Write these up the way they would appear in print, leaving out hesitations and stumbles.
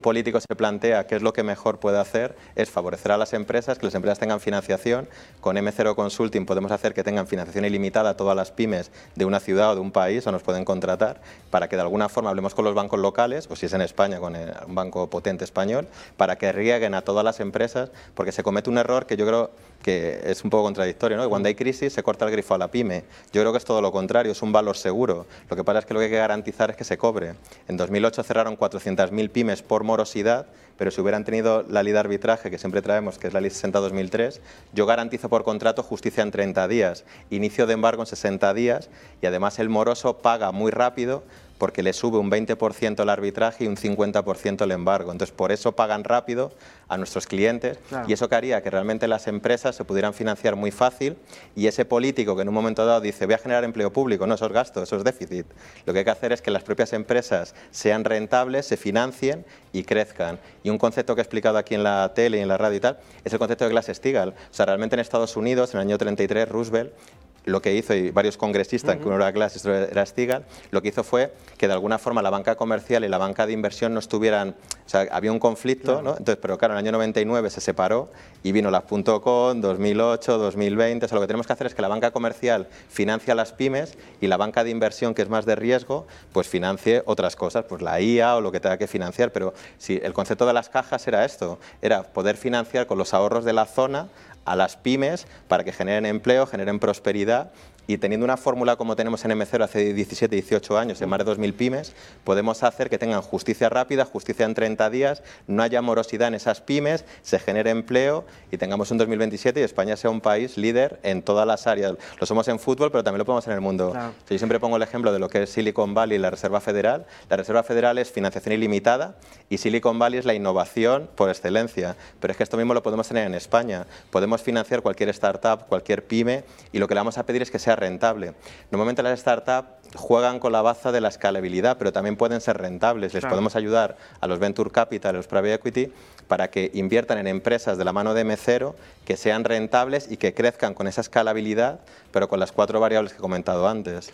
político se plantea qué es lo que mejor puede hacer, es favorecer a las empresas, que las empresas tengan financiación. Con M0 Consulting podemos hacer que tengan financiación ilimitada a todas las pymes de una ciudad o de un país, o nos pueden contratar, para que de alguna forma hablemos con los bancos locales, o si es en España con un banco potente español, para que rieguen a todas las empresas, porque se comete un error que yo creo que es un poco contradictorio, ¿no? Cuando hay crisis se corta el grifo a la pyme. Yo creo que es todo lo contrario, es un valor seguro. Lo que pasa es que lo que hay que garantizar es que se cobre. En 2008 cerraron 400.000 pymes por morosidad, pero si hubieran tenido la ley de arbitraje que siempre traemos, que es la ley 60/2003, yo garantizo por contrato justicia en 30 días, inicio de embargo en 60 días y además el moroso paga muy rápido porque le sube un 20% el arbitraje y un 50% el embargo. Entonces, por eso pagan rápido a nuestros clientes, claro. Y eso que haría que realmente las empresas se pudieran financiar muy fácil y ese político que en un momento dado dice voy a generar empleo público, no, eso es gasto, eso es déficit. Lo que hay que hacer es que las propias empresas sean rentables, se financien y crezcan. Y un concepto que he explicado aquí en la tele y en la radio y tal, es el concepto de Glass-Steagall. O sea, realmente en Estados Unidos, en el año 33, Roosevelt lo que hizo, y varios congresistas, que uno era Glass y otro era Steagall, lo que hizo fue que de alguna forma la banca comercial y la banca de inversión no estuvieran, o sea, había un conflicto, claro. ¿No? Entonces, pero claro, en el año 99 se separó y vino las .com, 2008, 2020, o sea, lo que tenemos que hacer es que la banca comercial financie a las pymes y la banca de inversión, que es más de riesgo, pues financie otras cosas, pues la IA o lo que tenga que financiar, pero si el concepto de las cajas era esto, era poder financiar con los ahorros de la zona a las pymes para que generen empleo, generen prosperidad. Y teniendo una fórmula como tenemos en M0 hace 17, 18 años, en más de 2.000 pymes, podemos hacer que tengan justicia rápida, justicia en 30 días, no haya morosidad en esas pymes, se genere empleo y tengamos un 2027 y España sea un país líder en todas las áreas. Lo somos en fútbol, pero también lo podemos en el mundo. Claro. Yo siempre pongo el ejemplo de lo que es Silicon Valley y la Reserva Federal. La Reserva Federal es financiación ilimitada y Silicon Valley es la innovación por excelencia. Pero es que esto mismo lo podemos tener en España. Podemos financiar cualquier startup, cualquier pyme y lo que le vamos a pedir es que sea rentable. Normalmente las startups juegan con la baza de la escalabilidad, pero también pueden ser rentables. Les podemos ayudar a los Venture Capital, a los Private Equity, para que inviertan en empresas de la mano de M0, que sean rentables y que crezcan con esa escalabilidad, pero con las 4 variables que he comentado antes.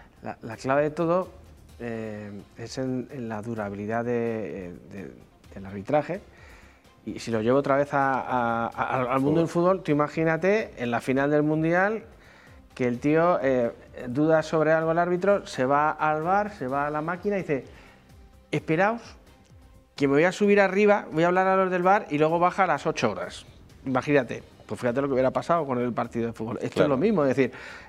La clave de todo es en la durabilidad del arbitraje. Y si lo llevo otra vez al mundo del fútbol, tú imagínate en la final del Mundial que el tío duda sobre algo el árbitro, se va al VAR, se va a la máquina y dice, esperaos que me voy a subir arriba, voy a hablar a los del VAR y luego baja a las 8 horas. Imagínate, pues fíjate lo que hubiera pasado con el partido de fútbol. Esto es lo mismo, es decir,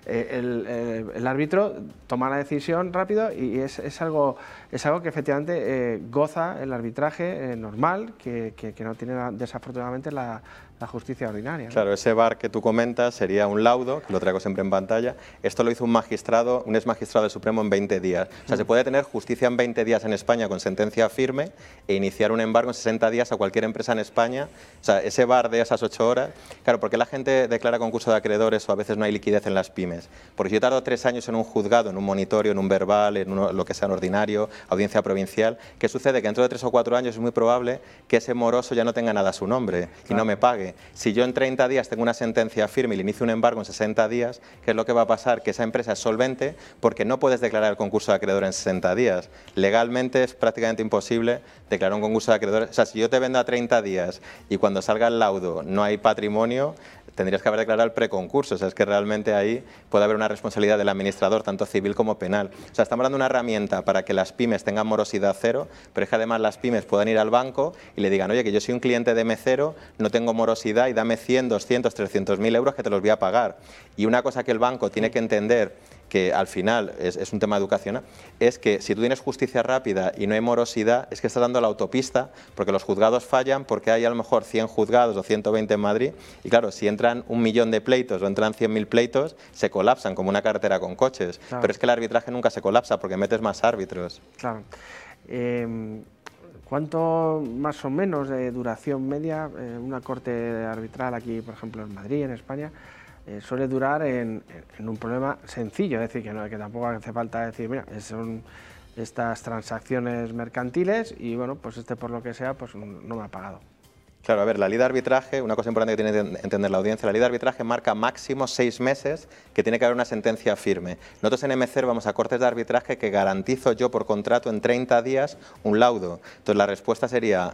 el árbitro toma la decisión rápido y es algo que efectivamente goza el arbitraje normal, que no tiene desafortunadamente la justicia ordinaria, ¿no? Claro, ese VAR que tú comentas sería un laudo, que lo traigo siempre en pantalla. Esto lo hizo un magistrado, un exmagistrado del Supremo en 20 días. O sea, se puede tener justicia en 20 días en España con sentencia firme e iniciar un embargo en 60 días a cualquier empresa en España. O sea, ese VAR de esas 8 horas. Claro, porque la gente declara concurso de acreedores o a veces no hay liquidez en las pymes. Porque si yo tardo 3 años en un juzgado, en un monitorio, en un verbal, en lo que sea en ordinario, audiencia provincial, ¿qué sucede? Que dentro de 3 o 4 años es muy probable que ese moroso ya no tenga nada a su nombre y no me pague. Si yo en 30 días tengo una sentencia firme y le inicio un embargo en 60 días, ¿qué es lo que va a pasar? Que esa empresa es solvente porque no puedes declarar el concurso de acreedor en 60 días. Legalmente es prácticamente imposible declarar un concurso de acreedores. O sea, si yo te vendo a 30 días y cuando salga el laudo no hay patrimonio, tendrías que haber declarado el preconcurso. O sea, es que realmente ahí puede haber una responsabilidad del administrador, tanto civil como penal. O sea, estamos dando una herramienta para que las pymes tengan morosidad cero, pero es que además las pymes puedan ir al banco y le digan, oye, que yo soy un cliente de M0, no tengo morosidad y dame 100, 200, 300.000 euros que te los voy a pagar. Y una cosa que el banco tiene que entender, que al final es un tema educacional, es que si tú tienes justicia rápida y no hay morosidad, es que estás dando la autopista, porque los juzgados fallan, porque hay a lo mejor 100 juzgados o 120 en Madrid, y claro, si entran 1 millón de pleitos o entran 100.000 pleitos, se colapsan como una carretera con coches. Claro. Pero es que el arbitraje nunca se colapsa, porque metes más árbitros. Claro. ¿Cuánto más o menos de duración media una corte arbitral aquí, por ejemplo, en Madrid, en España, suele durar en un problema sencillo? Es decir, que tampoco hace falta decir, mira, son estas transacciones mercantiles y bueno, pues por lo que sea, pues no me ha pagado. Claro, a ver, la ley de arbitraje, una cosa importante que tiene que entender la audiencia, la ley de arbitraje marca máximo 6 meses que tiene que haber una sentencia firme. Nosotros en M0 vamos a cortes de arbitraje que garantizo yo por contrato en 30 días un laudo. Entonces la respuesta sería,